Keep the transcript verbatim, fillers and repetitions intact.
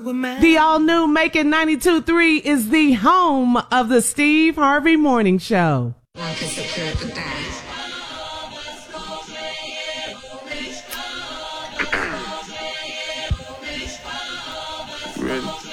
The all-new Making ninety-two point three is the home of the Steve Harvey Morning Show. Ready?